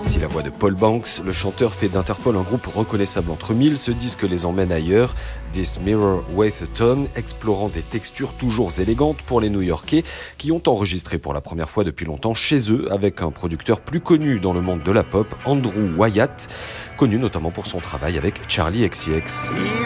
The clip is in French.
Si la voix de Paul Banks, le chanteur fait d'Interpol un groupe reconnaissable entre mille, ce disque les emmène ailleurs. This Mirror Weighs a Ton, explorant des textures toujours élégantes pour les New-Yorkais qui ont enregistré pour la première fois depuis longtemps chez eux avec un producteur plus connu dans le monde de la pop, Andrew Wyatt, connu notamment pour son travail avec Charli XCX.